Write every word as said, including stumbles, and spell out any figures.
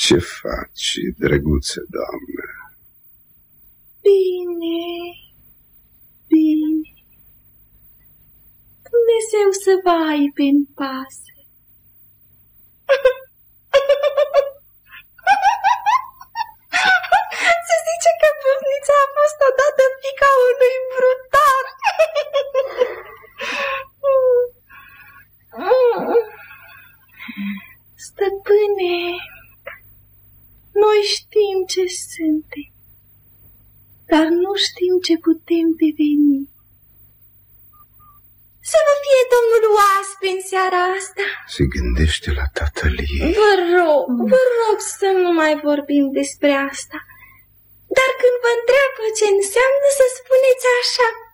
Ce faci, drăguță doamnă? Bine, bine. Dumnezeu să vă aibă în pasă. Se zice că Pufnița a fost odată fiica unui brutar. Stăpâne, noi știm ce suntem, dar nu știm ce putem deveni. Să vă fie domnul oaspe în seara asta. Se gândește la tatăl ei. Vă rog, vă rog să nu mai vorbim despre asta. Dar când vă întreabă ce înseamnă, să spuneți așa: